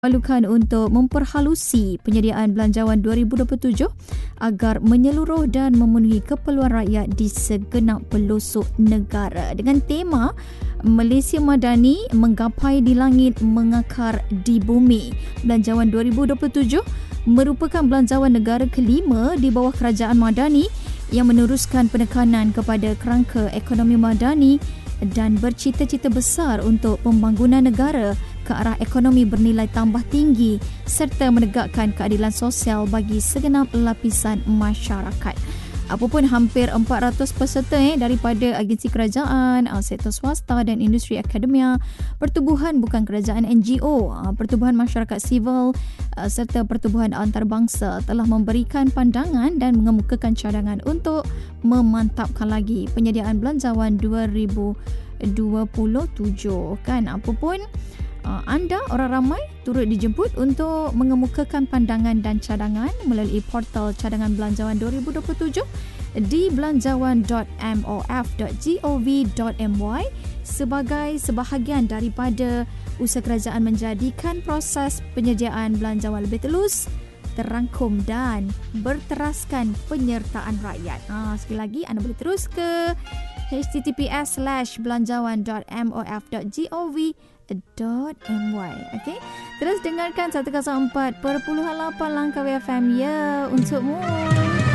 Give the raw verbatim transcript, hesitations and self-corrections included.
Lakukan untuk memperhalusi penyediaan belanjawan dua ribu dua puluh tujuh agar menyeluruh dan memenuhi keperluan rakyat di segenap pelosok negara. Dengan tema Malaysia Madani menggapai di langit mengakar di bumi. Belanjawan dua ribu dua puluh tujuh merupakan belanjawan negara kelima di bawah Kerajaan Madani yang meneruskan penekanan kepada kerangka ekonomi madani dan bercita-cita besar untuk pembangunan negara ke arah ekonomi bernilai tambah tinggi serta menegakkan keadilan sosial bagi segenap lapisan masyarakat. Apapun hampir empat ratus peserta eh, daripada agensi kerajaan, sektor swasta dan industri akademia, pertubuhan bukan kerajaan N G O, pertubuhan masyarakat sivil serta pertubuhan antarabangsa telah memberikan pandangan dan mengemukakan cadangan untuk memantapkan lagi penyediaan belanjawan dua ribu dua puluh tujuh. Kan apapun Uh, anda, orang ramai, turut dijemput untuk mengemukakan pandangan dan cadangan melalui portal cadangan belanjawan dua ribu dua puluh tujuh di belanjawan dot m o f dot gov dot m y sebagai sebahagian daripada usaha kerajaan menjadikan proses penyediaan belanjawan lebih telus, terangkum dan berteraskan penyertaan rakyat. Ha, sekali lagi, anda boleh terus ke h t t p s slash belanjawan dot m o f dot gov dot m y. Okey, terus dengarkan seratus empat perpuluhan lapan Langkawi F M ya untukmu.